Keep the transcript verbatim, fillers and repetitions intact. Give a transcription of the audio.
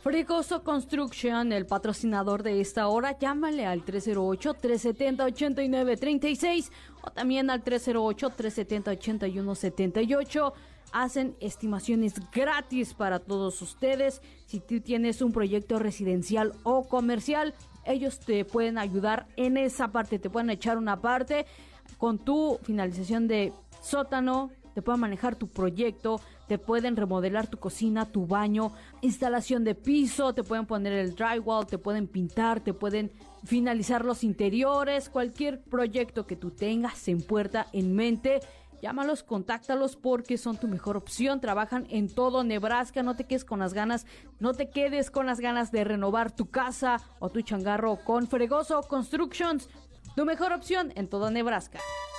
Fregoso Construction, el patrocinador de esta hora. Llámale al tres cero ocho, tres siete cero, ocho nueve tres seis o también al tres cero ocho, tres siete cero, ocho uno siete ocho. Hacen estimaciones gratis para todos ustedes. Si tú tienes un proyecto residencial o comercial, ellos te pueden ayudar en esa parte. Te pueden echar una parte con tu finalización de sótano. Te pueden manejar tu proyecto, te pueden remodelar tu cocina, tu baño, instalación de piso, te pueden poner el drywall, te pueden pintar, te pueden finalizar los interiores, cualquier proyecto que tú tengas en puerta, en mente. Llámalos, contáctalos porque son tu mejor opción. Trabajan en todo Nebraska. No te quedes con las ganas, no te quedes con las ganas de renovar tu casa o tu changarro con Fregoso Constructions. Tu mejor opción en todo Nebraska.